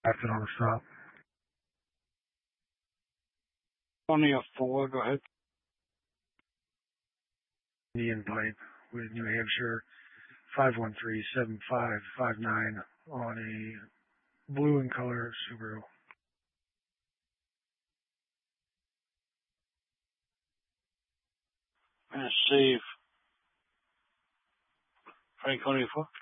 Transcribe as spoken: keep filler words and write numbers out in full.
Acting on the stop. Only a four, go ahead. Indian pipe with New Hampshire five one three seven five five nine on a blue in color Subaru. And save. Frank, only four.